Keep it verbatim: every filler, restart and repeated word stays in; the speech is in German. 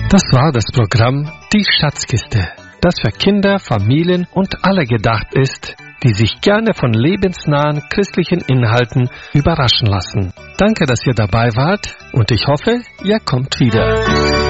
Das war das Programm Die Schatzkiste, das für Kinder, Familien und alle gedacht ist, die sich gerne von lebensnahen christlichen Inhalten überraschen lassen. Danke, dass ihr dabei wart und ich hoffe, ihr kommt wieder.